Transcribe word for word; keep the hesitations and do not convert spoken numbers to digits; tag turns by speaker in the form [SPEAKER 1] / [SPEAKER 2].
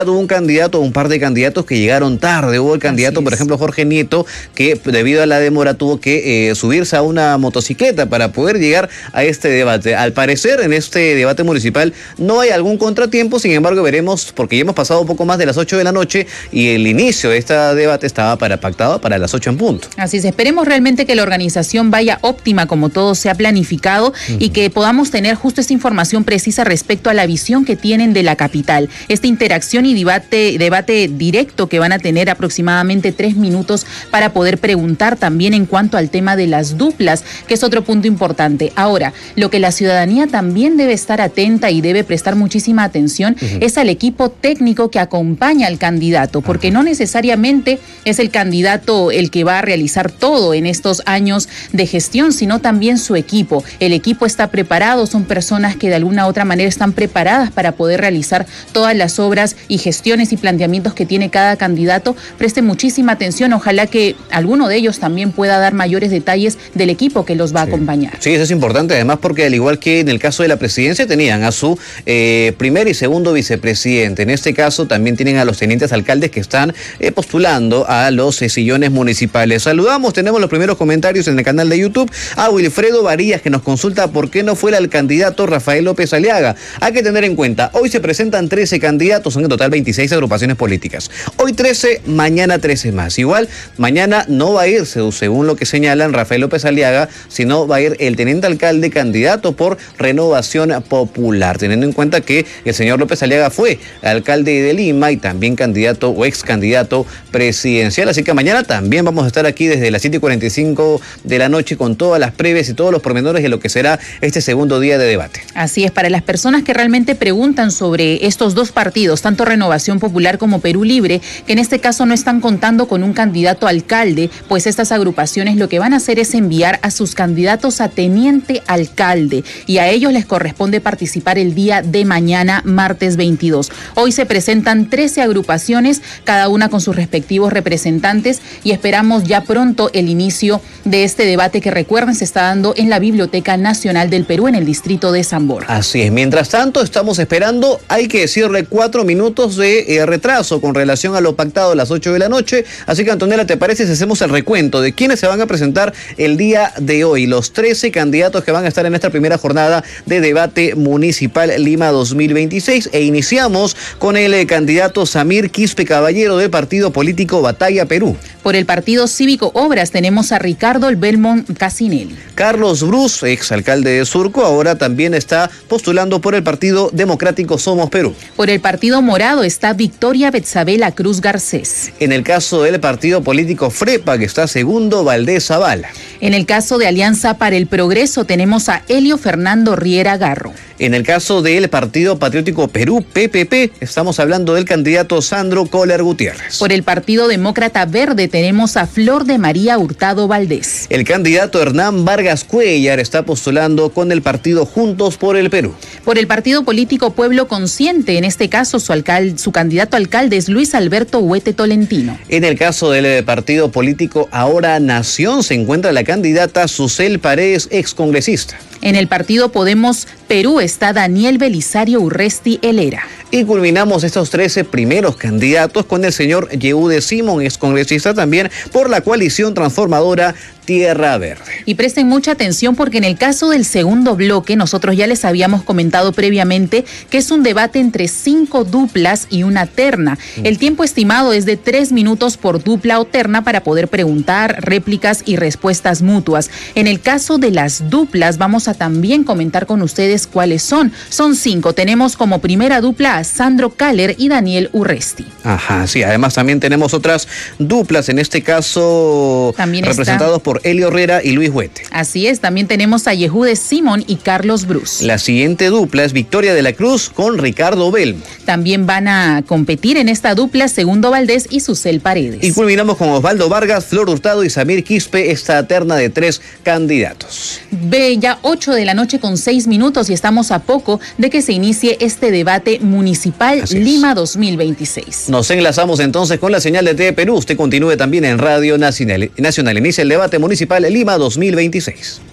[SPEAKER 1] Hubo un candidato, un par de candidatos que llegaron tarde. Hubo el candidato, por ejemplo, Jorge Nieto, que debido a la demora tuvo que eh, subirse a una motocicleta para poder llegar a este debate. Al parecer, en este debate municipal no hay algún contratiempo, sin embargo veremos, porque ya hemos pasado un poco más de las ocho de la noche y el inicio de este debate estaba para, pactado para las ocho en punto.
[SPEAKER 2] Así es, esperemos realmente que la organización vaya óptima como todo se ha planificado uh-huh. y que podamos tener justo esta información precisa respecto a la visión que tienen de la capital. Esta interacción y y debate, debate directo que van a tener aproximadamente tres minutos para poder preguntar también en cuanto al tema de las duplas, que es otro punto importante. Ahora, lo que la ciudadanía también debe estar atenta y debe prestar muchísima atención uh-huh. es al equipo técnico que acompaña al candidato, porque uh-huh. no necesariamente es el candidato el que va a realizar todo en estos años de gestión, sino también su equipo. El equipo está preparado, son personas que de alguna u otra manera están preparadas para poder realizar todas las obras y gestiones y planteamientos que tiene cada candidato. Presten muchísima atención, ojalá que alguno de ellos también pueda dar mayores detalles del equipo que los va
[SPEAKER 1] sí.
[SPEAKER 2] a acompañar.
[SPEAKER 1] Sí, eso es importante, además porque al igual que en el caso de la presidencia tenían a su eh, primer y segundo vicepresidente, en este caso también tienen a los tenientes alcaldes que están eh, postulando a los eh, sillones municipales. Saludamos, tenemos los primeros comentarios en el canal de YouTube a Wilfredo Varillas, que nos consulta por qué no fue el candidato Rafael López Aliaga. Hay que tener en cuenta, hoy se presentan trece candidatos, son en total veintiséis agrupaciones políticas. Hoy trece, mañana trece más. Igual, mañana no va a ir, según lo que señalan, Rafael López Aliaga, sino va a ir el teniente alcalde candidato por Renovación Popular, teniendo en cuenta que el señor López Aliaga fue alcalde de Lima y también candidato o ex candidato presidencial. Así que mañana también vamos a estar aquí desde las siete y cuarenta y cinco de la noche con todas las previas y todos los pormenores de lo que será este segundo día de debate.
[SPEAKER 2] Así es, para las personas que realmente preguntan sobre estos dos partidos, tanto Renovación Popular como Perú Libre, que en este caso no están contando con un candidato a alcalde, pues estas agrupaciones lo que van a hacer es enviar a sus candidatos a teniente alcalde y a ellos les corresponde participar el día de mañana, martes veintidós. Hoy se presentan trece agrupaciones, cada una con sus respectivos representantes, y esperamos ya pronto el inicio de este debate que, recuerden, se está dando en la Biblioteca Nacional del Perú en el distrito de San Borja.
[SPEAKER 1] Así es, mientras tanto estamos esperando, hay que decirle cuatro minutos de eh, retraso con relación a lo pactado a las ocho de la noche, así que Antonella, ¿te parece si hacemos el recuento de quiénes se van a presentar el día de hoy? Los trece candidatos que van a estar en esta primera jornada de debate municipal Lima dos mil veintiséis, e iniciamos con el eh, candidato Samir Quispe Caballero del partido político Batalla Perú.
[SPEAKER 2] Por el partido Cívico Obras tenemos a Ricardo El Belmont Casinelli.
[SPEAKER 1] Carlos Brus, exalcalde de Surco, ahora también está postulando por el partido democrático Somos Perú.
[SPEAKER 2] Por el partido Morado está Victoria Betzabela Cruz Garcés.
[SPEAKER 1] En el caso del partido político FREPA, que está segundo, Valdés Zavala.
[SPEAKER 2] En el caso de Alianza para el Progreso tenemos a Helio Fernando Riera Garro.
[SPEAKER 1] En el caso del Partido Patriótico Perú, P P P, estamos hablando del candidato Sandro Coller Gutiérrez.
[SPEAKER 2] Por el Partido Demócrata Verde tenemos a Flor de María Hurtado Valdés.
[SPEAKER 1] El candidato Hernán Vargas Cuellar está postulando con el partido Juntos por el Perú.
[SPEAKER 2] Por el Partido Político Pueblo Consciente, en este caso su, alcalde, su candidato a alcalde es Luis Alberto Huete Tolentino.
[SPEAKER 1] En el caso del partido político Ahora Nación se encuentra la candidata Susel Paredes, excongresista.
[SPEAKER 2] En el partido Podemos Perú está Daniel Belisario Urresti Helera.
[SPEAKER 1] Y culminamos estos trece primeros candidatos con el señor Yehude Simón, excongresista también por la coalición transformadora Tierra Verde.
[SPEAKER 2] Y presten mucha atención porque en el caso del segundo bloque, nosotros ya les habíamos comentado previamente que es un debate entre cinco duplas y una terna. El tiempo estimado es de tres minutos por dupla o terna para poder preguntar, réplicas y respuestas mutuas. En el caso de las duplas, vamos a también comentar con ustedes cuáles son. Son cinco. Tenemos como primera dupla a Sandro Caller y Daniel Urresti.
[SPEAKER 1] Ajá, sí. Además también tenemos otras duplas, en este caso
[SPEAKER 2] también
[SPEAKER 1] representados
[SPEAKER 2] está...
[SPEAKER 1] por Helio Herrera y Luis Huete.
[SPEAKER 2] Así es, también tenemos a Yehude Simón y Carlos Brus.
[SPEAKER 1] La siguiente dupla es Victoria de la Cruz con Ricardo Belmo.
[SPEAKER 2] También van a competir en esta dupla Segundo Valdés y Susel Paredes.
[SPEAKER 1] Y culminamos con Osvaldo Vargas, Flor Hurtado y Samir Quispe, esta terna de tres candidatos.
[SPEAKER 2] Ve ya ocho de la noche con seis minutos y estamos a poco de que se inicie este debate municipal Lima dos mil veintiséis.
[SPEAKER 1] Nos enlazamos entonces con la señal de T V Perú. Usted continúe también en Radio Nacional. Nacional. Inicia el debate municipal Lima dos mil veintiséis.